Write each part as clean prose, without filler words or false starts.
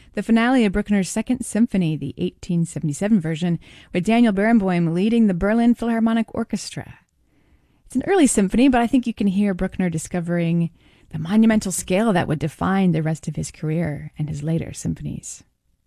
the finale of Bruckner's Second Symphony, the 1877 version, with Daniel Barenboim leading the Berlin Philharmonic Orchestra. It's an early symphony, but I think you can hear Bruckner discovering the monumental scale that would define the rest of his career and his later symphonies.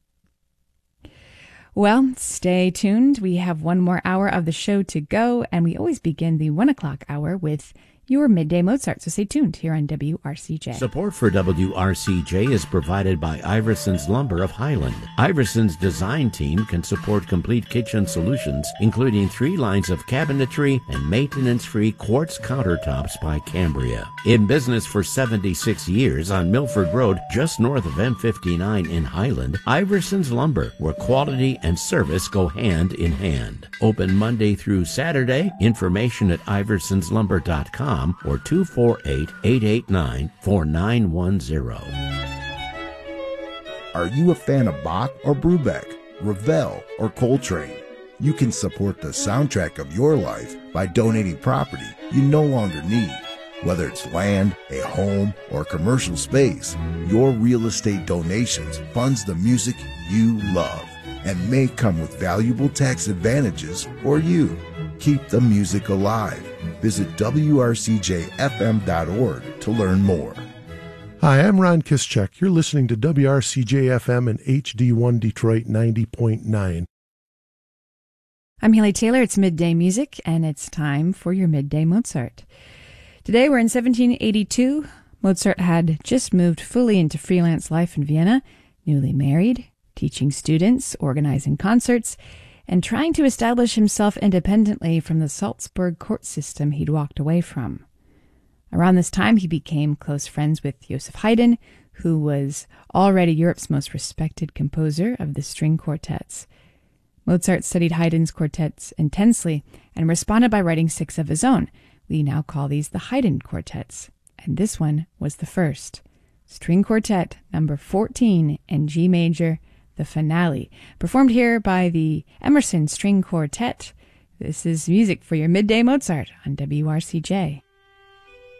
Well, stay tuned. We have one more hour of the show to go, and we always begin the 1 o'clock hour with your Midday Mozart, so stay tuned here on WRCJ. Support for WRCJ is provided by Iverson's Lumber of Highland. Iverson's design team can support complete kitchen solutions, including 3 lines of cabinetry and maintenance-free quartz countertops by Cambria. In business for 76 years on Milford Road, just north of M59 in Highland, Iverson's Lumber, where quality and service go hand in hand. Open Monday through Saturday. Information at iversonslumber.com or 248-889-4910. Are you a fan of Bach or Brubeck, Ravel or Coltrane? You can support the soundtrack of your life by donating property you no longer need. Whether it's land, a home, or commercial space, your real estate donations funds the music you love and may come with valuable tax advantages for you. Keep the music alive. Visit WRCJFM.org to learn more. Hi, I'm Ron Kischek. You're listening to WRCJ-FM and HD1 Detroit 90.9. I'm Haley Taylor. It's Midday Music, and it's time for your Midday Mozart. Today we're in 1782. Mozart had just moved fully into freelance life in Vienna, newly married, teaching students, organizing concerts, and trying to establish himself independently from the Salzburg court system he'd walked away from. Around this time, he became close friends with Joseph Haydn, who was already Europe's most respected composer of the string quartets. Mozart studied Haydn's quartets intensely and responded by writing 6 of his own. We now call these the Haydn quartets, and this one was the first. String Quartet number 14 in G major, the finale, performed here by the Emerson String Quartet. This is music for your Midday Mozart on WRCJ.